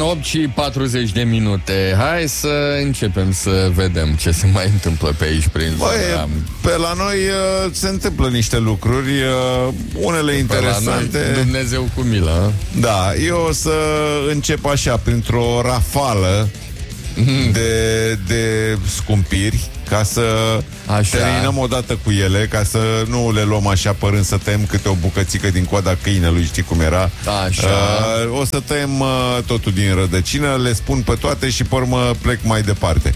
8 și 40 de minute. Hai să începem să vedem ce se mai întâmplă pe aici prin zona. Pe la noi se întâmplă niște lucruri, unele interesante. La noi, Dumnezeu cu milă. Da, eu o să încep așa, printr-o rafală de scumpiri, ca să terminăm odată cu ele, ca să nu le luăm așa părând să tăiem câte o bucățică din coada câinelui, știi cum era? Așa. O să tăiem totul din rădăcină, le spun pe toate și pe urmă plec mai departe.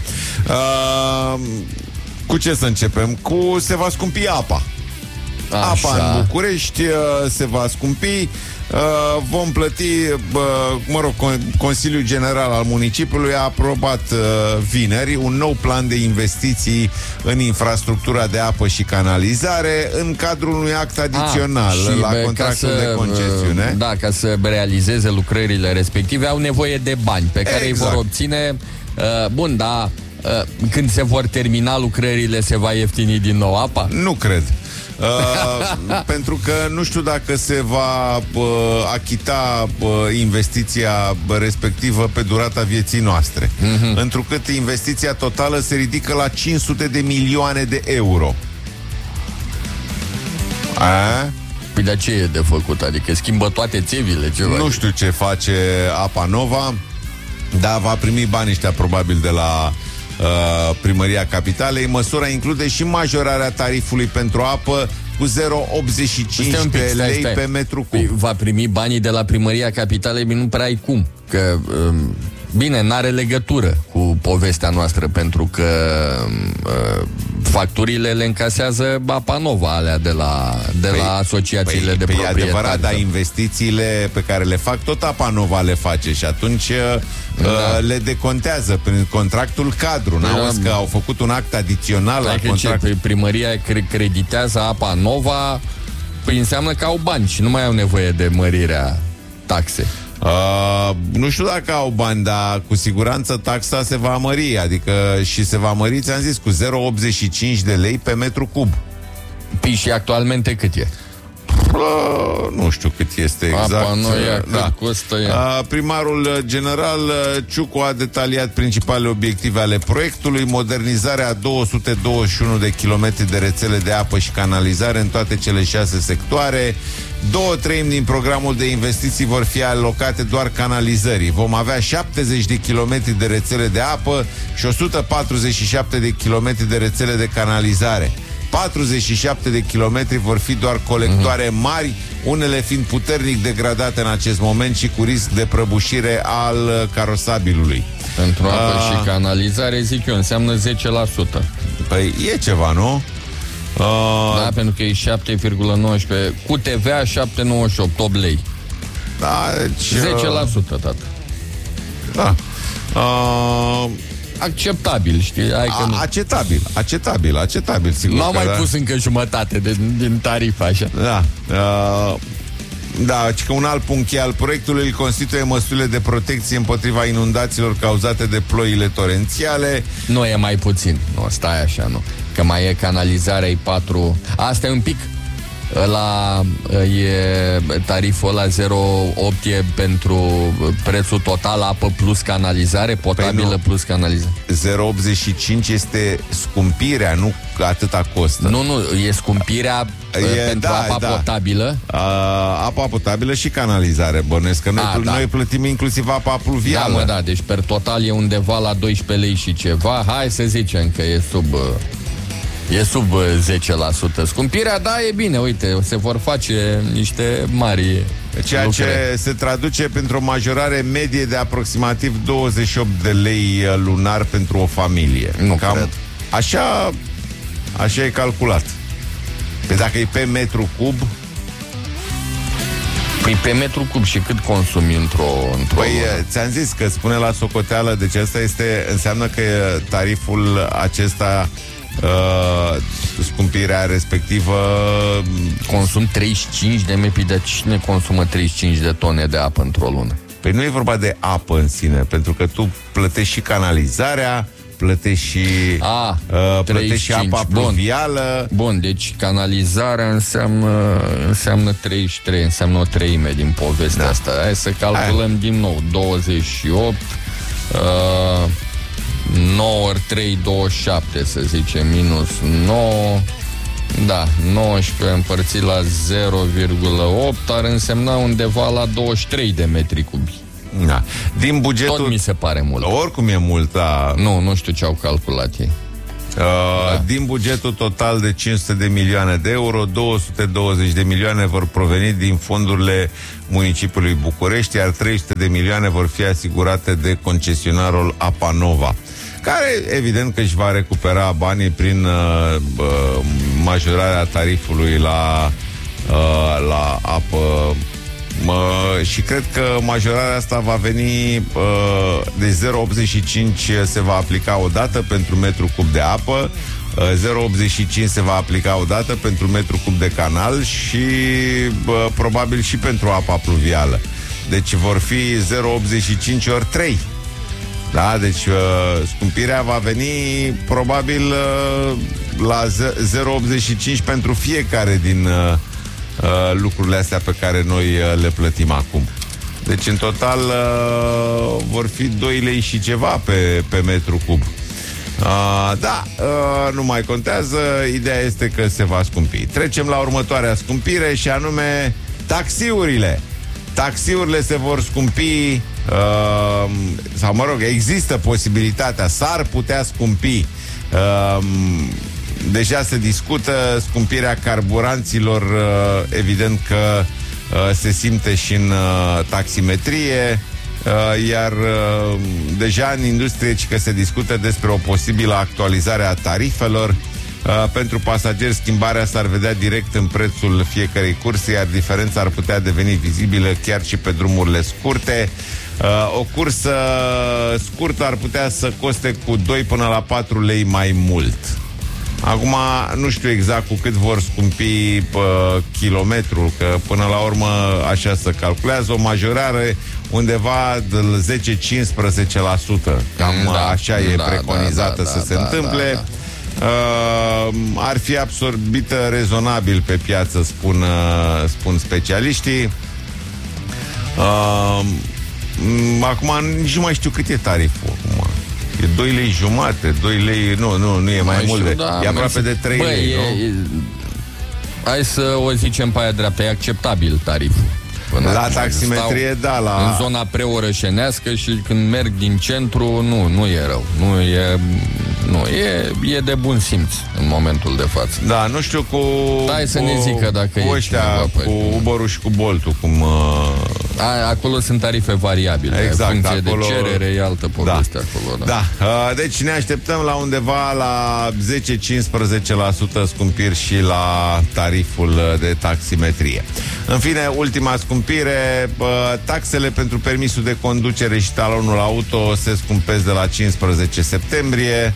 Cu ce să începem? Se va scumpi apa. Așa. Apa în București se va scumpi. Vom plăti, Consiliul General al Municipiului a aprobat vineri un nou plan de investiții în infrastructura de apă și canalizare în cadrul unui act adițional la contractul de concesiune. Da, ca să realizeze lucrările respective au nevoie de bani pe care îi vor obține. Bun, da, când se vor termina lucrările se va ieftini din nou apa? Nu cred. Pentru că nu știu dacă se va achita investiția respectivă pe durata vieții noastre. Întrucât investiția totală se ridică la 500 de milioane de euro. Păi de ce e de făcut? Adică schimbă toate țevile? Ceva? Nu știu ce face Apa Nova, dar va primi banii ăștia probabil de la Primăria Capitalei. Măsura include și majorarea tarifului pentru apă cu 0,85 de lei pe metru cub. Va primi banii de la Primăria Capitalei, nu prea ai cum. Că, bine, n-are legătură cu povestea noastră, pentru că facturile le încasează Apa Nova, alea de la asociațiile de proprietari. E adevărat, dar investițiile pe care le fac, tot Apa Nova le face și atunci le decontează prin contractul cadru. N-auzi că au făcut un act adițional la contract. Primăria creditează Apa Nova, păi înseamnă că au bani și nu mai au nevoie de mărirea taxe. Nu știu dacă au bani, dar cu siguranță taxa se va mări. Adică și se va mări, ți-am zis, cu 0,85 de lei pe metru cub. Păi și actualmente cât e? Nu știu cât este exact. Apa Noia, cât costă ea? Primarul general Ciucu a detaliat principalele obiective ale proiectului: modernizarea 221 de kilometri de rețele de apă și canalizare în toate cele 6 sectoare. 2/3 din programul de investiții vor fi alocate doar canalizării. Vom avea 70 de kilometri de rețele de apă și 147 de kilometri de rețele de canalizare. 47 de kilometri vor fi doar colectoare mari, unele fiind puternic degradate în acest moment și cu risc de prăbușire al carosabilului. Pentru apă și canalizare, zic eu, înseamnă 10%. Păi e ceva, nu? Da, pentru că e 7,19 cu TVA 7,98, 8 lei. Da, deci 10%, tată. Da. Acceptabil, știi? Acceptabil, sigur. N-au mai pus încă jumătate din tarif, așa. Da. Da, că un alt punct cheie al proiectului îl constituie măsurile de protecție împotriva inundațiilor cauzate de ploile torențiale. Nu e mai puțin. Nu, stai așa, nu. Că mai e canalizarea, e 4. Asta e un pic. E tariful ăla 0,8 e pentru prețul total apă plus canalizare, potabilă plus canalizare. 0,85 este scumpirea, nu atâta costă. Nu, e scumpirea pentru apa potabilă. Apa potabilă și canalizare, bănuiesc că noi plătim inclusiv apa pluvială. Da, deci per total e undeva la 12 lei și ceva. Hai să zicem că e sub 10%. Scumpirea, da, e bine, uite, se vor face niște mari Ceea lucrări. Ce se traduce pentru o majorare medie de aproximativ 28 de lei lunar pentru o familie. Nu cred. Așa e calculat. Pe dacă e pe metru cub. Păi pe metru cub și cât consumi într-o Păi ți-am zis că spune la socoteală. Deci asta înseamnă că tariful acesta, scumpirea respectivă, consum 35 de metri. De cine consumă 35 de tone de apă într-o lună? Păi nu e vorba de apă în sine, pentru că tu plătești și canalizarea, plătești și, plătești și apa pluvială. Bun, deci canalizarea înseamnă 33, înseamnă o treime din povestea asta. Hai să calculăm din nou. 28, 9 ori 3, 27, să zicem, minus 9... Da, 19 împărțit la 0,8 ar însemna undeva la 23 de metri cubi. Da. Din bugetul... Tot mi se pare mult. Oricum e mult, da. Nu știu ce au calculat ei. Din bugetul total de 500 de milioane de euro, 220 de milioane vor proveni din fondurile municipiului București, iar 300 de milioane vor fi asigurate de concesionarul Apa Nova, care evident că își va recupera banii prin majorarea tarifului la apă. Și cred că majorarea asta va veni de 0,85 se va aplica o dată pentru metru cub de apă, 0,85 se va aplica o dată pentru metru cub de canal și probabil și pentru apa pluvială. Deci vor fi 0,85 ori 3. Da, deci scumpirea va veni probabil la 0,85 pentru fiecare din lucrurile astea pe care noi le plătim acum. Deci în total vor fi 2 lei și ceva pe metru cub. Nu mai contează, ideea este că se va scumpi. Trecem la următoarea scumpire și anume taxiurile. Taxiurile se vor scumpi, sau mă rog, există posibilitatea, s-ar putea scumpi. Deja se discută scumpirea carburanților, evident că se simte și în taximetrie, iar deja în industrie că se discută despre o posibilă actualizare a tarifelor. Pentru pasageri, schimbarea s-ar vedea direct în prețul fiecărei curse, iar diferența ar putea deveni vizibilă chiar și pe drumurile scurte. O cursă scurtă ar putea să coste cu 2 până la 4 lei mai mult. Acum nu știu exact cu cât vor scumpi kilometrul, că până la urmă așa se calculează o majorare undeva de 10-15%. Cam așa e preconizată să se întâmple. Ar fi absorbită rezonabil pe piață, spun specialiștii. Acum nici nu mai știu cât e tariful acum. E 2 lei jumate, 2 lei, nu e mai mult, e aproape de 3 lei, nu? Hai să o zicem pe aia dreaptă, e acceptabil tariful. La taximetrie, în zona preorășenească și când merg din centru, nu e rău. E de bun simț în momentul de față. Da, nu știu hai să ne zică dacă cu ăștia, cu Uber-ul și cu Bolt-ul, cum... Acolo sunt tarife variabile. Exact, în funcție acolo... de cerere e altă poveste acolo. Da. Deci ne așteptăm la undeva la 10-15% scumpiri și la tariful de taximetrie. În fine, ultima scumpire, taxele pentru permisul de conducere și talonul auto se scumpesc de la 15 septembrie.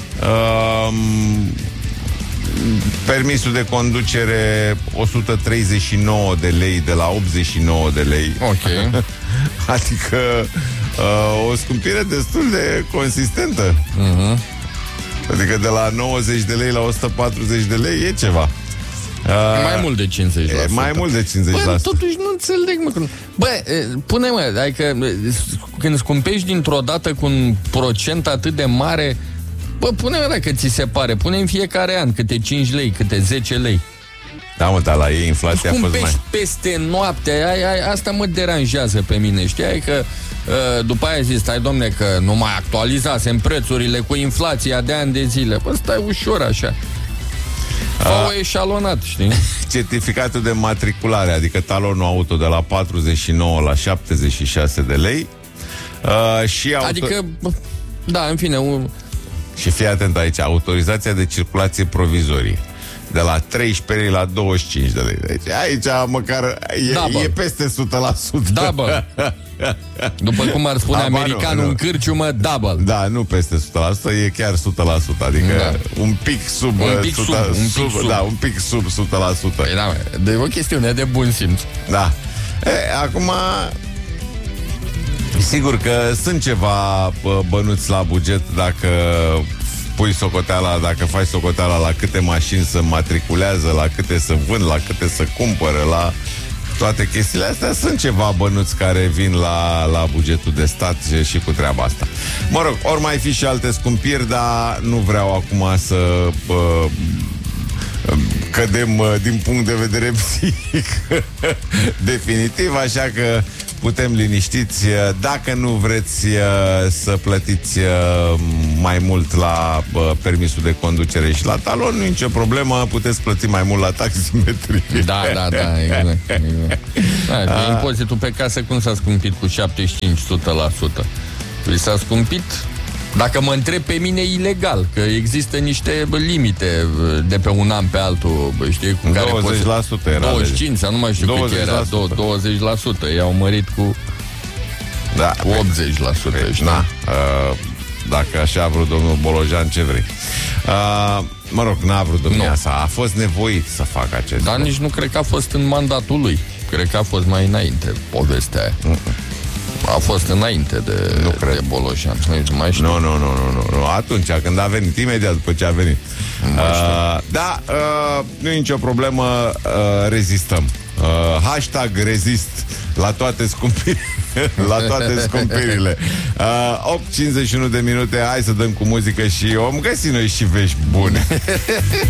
Permisul de conducere 139 de lei de la 89 de lei. Ok. Adică o scumpire destul de consistentă. Adică de la 90 de lei la 140 de lei e ceva. Mai mult de 50%. Mai mult de 50%. Bă, totuși nu înțeleg, mă. Bă, pune-mă, adică când scumpești dintr-o dată cu un procent atât de mare, bă, pune-mă dacă ți se pare, pune în fiecare an câte 5 lei, câte 10 lei. Da, mă, dar la ei inflația a fost mai... peste noapte, asta mă deranjează pe mine, știi? Că după aia zis, stai domne, că nu mai actualizasem prețurile cu inflația de ani de zile. Bă, stai ușor așa. Fă-o eșalonat, știi? Certificatul de matriculare, adică talonul auto de la 49 la 76 de lei. Adică, da, în fine... Și fii atent aici, autorizația de circulație provizorie de la 13 lei la 25 de lei. Deci aici măcar e peste 100%. Double. După cum ar spune americanul în cârciumă, double. Da, nu peste 100%, e chiar 100%. Adică un pic sub 100%. Da, un pic sub 100%. Păi da, de o chestiune de bun simț. Da. Acum Sigur că sunt ceva bănuți la buget dacă pui socoteala, dacă faci socoteala la câte mașini se matriculează, la câte se vând, la câte se cumpără, la toate chestiile astea, sunt ceva bănuți care vin la bugetul de stat și cu treaba asta. Mă rog, ori mai fi și alte scumpiri, dar nu vreau acum să cădem din punct de vedere psihic definitiv, așa că putem liniștiți. Dacă nu vreți să plătiți mai mult la permisul de conducere și la talon, nu e nicio problemă, puteți plăti mai mult la taximetrie. Da, exact. Da, impozitul pe casă cum s-a scumpit cu 75-100%? Păi s-a scumpit, dacă mă întreb pe mine, ilegal, că există niște limite de pe un an pe altul, știi, cu care 20% era 25, sau nu mai știu cât era, 20%. I-au mărit cu 80%, știi? Dacă așa a vrut domnul Bolojan, ce vrei? Mă rog, n-a vrut domnia sa, a fost nevoit să facă acest Dar nici nu cred că a fost în mandatul lui. Cred că a fost mai înainte povestea aia. A fost înainte de Bolojan. Nu mai știu. Nu. Atunci, când a venit, imediat după ce a venit. Nu e nicio problemă, rezistăm. Hashtag rezist la toate la toate scumpirile. 8:51 de minute. Hai să dăm cu muzică și om găsi noi și vești bune.